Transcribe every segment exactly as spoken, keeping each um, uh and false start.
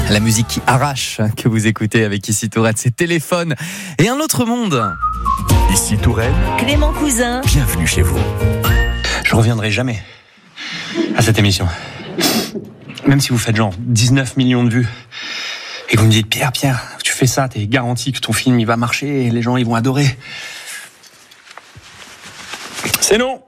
La musique qui arrache que vous écoutez avec Ici Tourette, c'est Téléphone et un autre monde. Ici Touraine, Clément Cousin, bienvenue chez vous. Je reviendrai jamais à cette émission. Même si vous faites genre dix-neuf millions de vues et que vous me dites Pierre, Pierre, tu fais ça, t'es garanti que ton film il va marcher et les gens ils vont adorer. C'est non.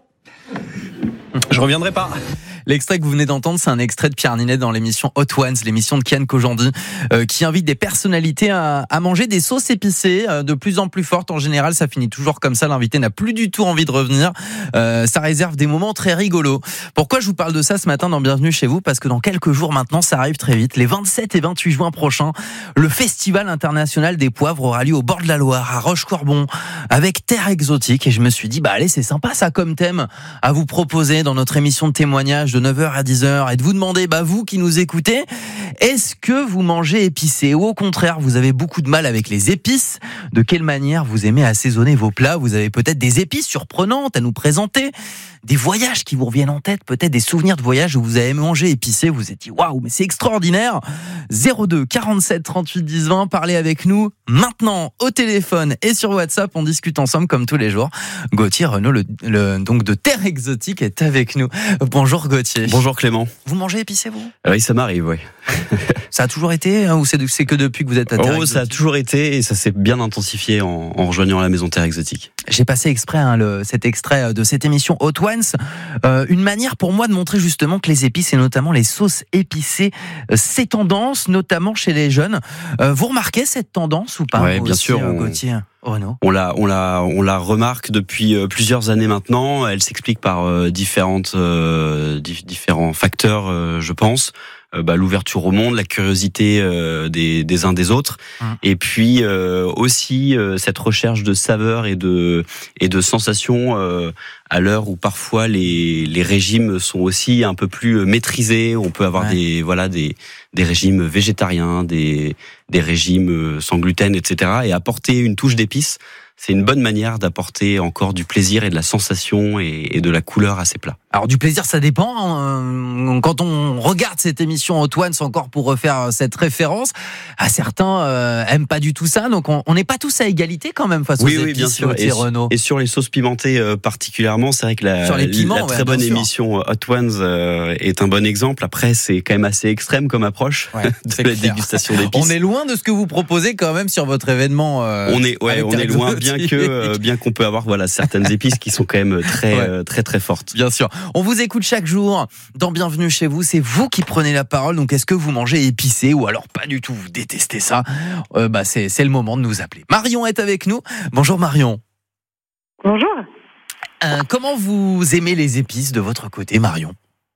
Je reviendrai pas. L'extrait que vous venez d'entendre, c'est un extrait de Pierre Ninet dans l'émission Hot Ones, l'émission de Kian Kojandi, euh, qui invite des personnalités à, à manger des sauces épicées euh, de plus en plus fortes. En général, ça finit toujours comme ça. L'invité n'a plus du tout envie de revenir. Euh, ça réserve des moments très rigolos. Pourquoi je vous parle de ça ce matin dans Bienvenue chez vous ? Parce que dans quelques jours maintenant, ça arrive très vite. Les vingt-sept et vingt-huit juin prochains, le Festival international des poivres aura lieu au bord de la Loire, à Rochecorbon, avec Terre Exotique. Et je me suis dit, bah allez, c'est sympa ça comme thème à vous proposer dans notre émission de témoignage de neuf heures à dix heures et de vous demander, bah vous qui nous écoutez, est-ce que vous mangez épicé ou au contraire vous avez beaucoup de mal avec les épices ? De quelle manière vous aimez assaisonner vos plats ? Vous avez peut-être des épices surprenantes à nous présenter, des voyages qui vous reviennent en tête, peut-être des souvenirs de voyages où vous avez mangé épicé, vous vous êtes dit waouh, mais c'est extraordinaire. Zéro deux quarante-sept trente-huit dix vingt, parlez avec nous maintenant au téléphone et sur WhatsApp, on discute ensemble comme tous les jours. Gauthier Renaud, le, le, donc de Terre Exotique, est avec nous. Bonjour Gauthier. Bonjour Clément. Vous mangez épicé vous ? Oui, ça m'arrive, oui. Ça a toujours été hein, ou c'est, c'est que depuis que vous êtes à Terre Oh, Exotique ? ça a toujours été et ça s'est bien intensifié en, en rejoignant la maison Terre Exotique. J'ai passé exprès hein, le, cet extrait de cette émission Hot Ones, euh, une manière pour moi de montrer justement que les épices et notamment les sauces épicées, euh, c'est tendance, notamment chez les jeunes. Euh, vous remarquez cette tendance ou pas ? Ouais, bien aussi, sûr. euh, On... Gauthier Oh non. On la, on la, on la remarque depuis euh, plusieurs années maintenant. Elle s'explique par euh, différentes, euh, di- différents facteurs, euh, je pense. Euh, bah, l'ouverture au monde, la curiosité euh, des, des uns des autres, Hum. et puis euh, aussi euh, cette recherche de saveurs et de et de sensations euh, à l'heure où parfois les les régimes sont aussi un peu plus maîtrisés. On peut avoir Ouais. des voilà des des régimes végétariens, des des régimes sans gluten, et cetera. Et apporter une touche d'épices, c'est une bonne manière d'apporter encore du plaisir et de la sensation et, et de la couleur à ces plats. Alors du plaisir, ça dépend. Hein. Quand on regarde cette émission Hot Ones, encore pour refaire cette référence, à certains euh, aiment pas du tout ça. Donc on n'est pas tous à égalité quand même face aux Oui, épices. oui, bien sûr. Gauthier Et, Renaud. et sur les sauces pimentées euh, particulièrement, c'est vrai que la, Sur les piments, la ouais, très bien bonne sûr. émission Hot Ones euh, est un bon exemple. Après, c'est quand même assez extrême comme approche Ouais, de c'est la clair. dégustation d'épices. On est loin de ce que vous proposez quand même sur votre événement. Euh, On est, ouais, avec on Terre est loin, bien Exotique. que, euh, bien qu'on peut avoir, voilà, certaines épices qui sont quand même très, Ouais. euh, très, très fortes. Bien sûr. On vous écoute chaque jour dans Bienvenue chez vous. C'est vous qui prenez la parole. Donc, est-ce que vous mangez épicé ou alors pas du tout, vous détestez ça ? euh, bah, c'est, c'est le moment de nous appeler. Marion est avec nous. Bonjour Marion. Bonjour. Euh, comment vous aimez les épices de votre côté, Marion ?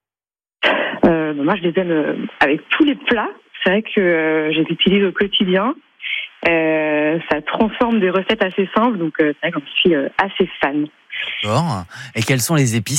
Euh, moi, je les aime euh, avec tous les plats. C'est vrai que euh, je les utilise au quotidien. Euh, ça transforme des recettes assez simples, donc euh, c'est vrai que je suis euh, assez fan. D'accord. Et quelles sont les épices